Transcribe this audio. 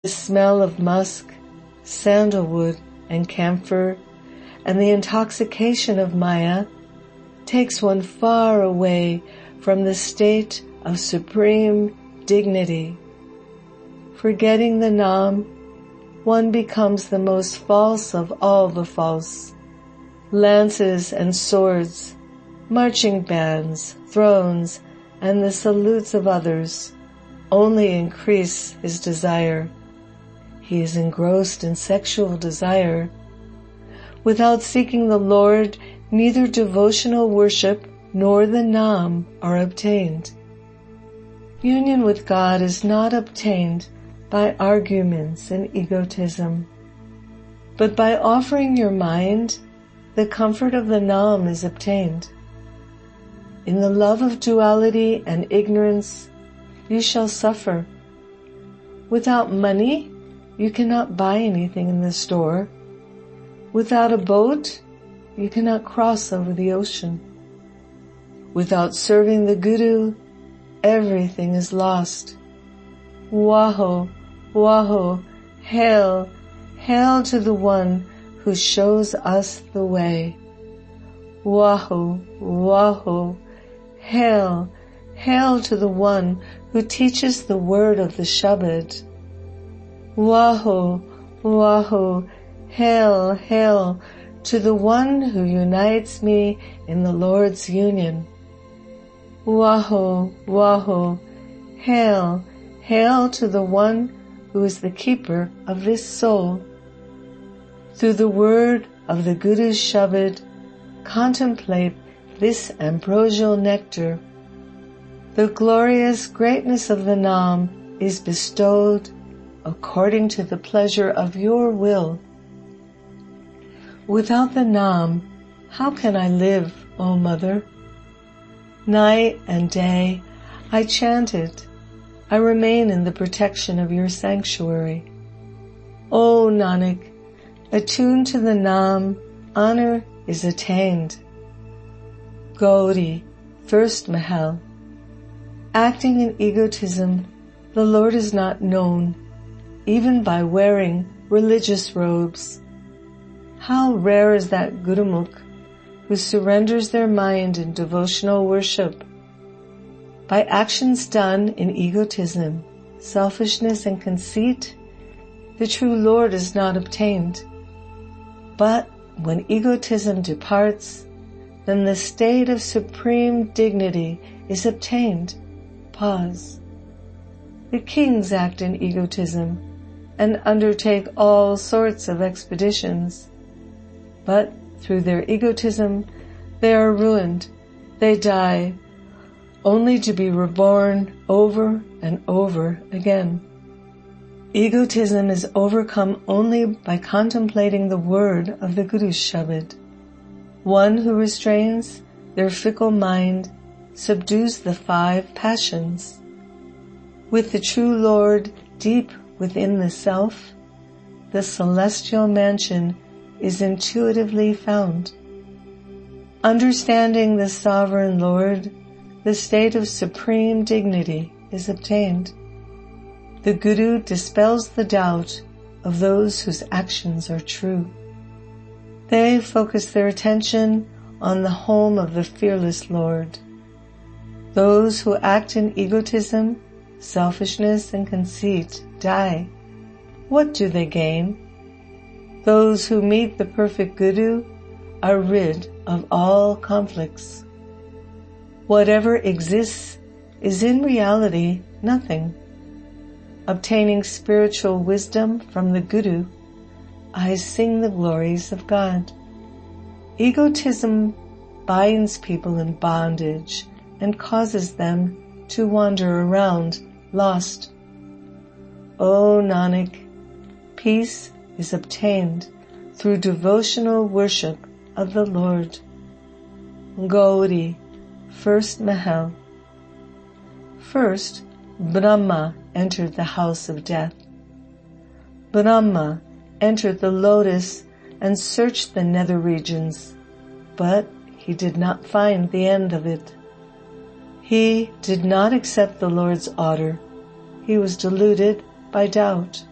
The smell of musk, sandalwood, and camphor, and the intoxication of Maya takes one far away from the state of supreme dignity. Forgetting the Nam, one becomes the most false of all the false. Lances and swords, marching bands, thrones, and the salutes of others only increase his desire. He is engrossed in sexual desire. Without seeking the Lord, neither devotional worship nor the Nam are obtained. Union with God is not obtained by arguments and egotism, but by offering your mind, the comfort of the Nam is obtained. In the love of duality and ignorance, you shall suffer. Without money, you cannot buy anything in the store. Without a boat, you cannot cross over the ocean. Without serving the Guru, everything is lost. Waho, Waho, hail, hail to the one who shows us the way. Waho, Waho, hail, hail to the one who teaches the word of the Shabad. Waho, Waho, hail, hail to the one who unites me in the Lord's union. Waho, Waho, hail, hail to the one who is the keeper of this soul. Through the word of the Guru's Shabad, contemplate this ambrosial nectar. The glorious greatness of the Nam is bestowed according to the pleasure of your will. Without the Nam, how can I live, O Mother? Night and day I chant it. I remain in the protection of your sanctuary. O Nanak, attuned to the Nam, honor is attained. Gauri, first Mahal. Acting in egotism, the Lord is not known, even by wearing religious robes. How rare is that Gurumukh who surrenders their mind in devotional worship. By actions done in egotism, selfishness, and conceit, the true Lord is not obtained. But when egotism departs, then the state of supreme dignity is obtained. Pause. The kings act in egotism and undertake all sorts of expeditions. But through their egotism, they are ruined. They die, only to be reborn over and over again. Egotism is overcome only by contemplating the word of the Guru's Shabad. One who restrains their fickle mind subdues the 5 passions. With the true Lord deep within the self, the celestial mansion is intuitively found. Understanding the sovereign Lord, the state of supreme dignity is obtained. The Guru dispels the doubt of those whose actions are true. They focus their attention on the home of the fearless Lord. Those who act in egotism, selfishness, and conceit die. What do they gain? Those who meet the perfect Guru are rid of all conflicts. Whatever exists is in reality nothing. Obtaining spiritual wisdom from the Guru, I sing the glories of God. Egotism binds people in bondage and causes them to wander around lost. O Nanak, peace is obtained through devotional worship of the Lord. Gauri, first Mahal. First, Brahma entered the house of death. Brahma entered the lotus and searched the nether regions, but he did not find the end of it. He did not accept the Lord's order. He was deluded by doubt.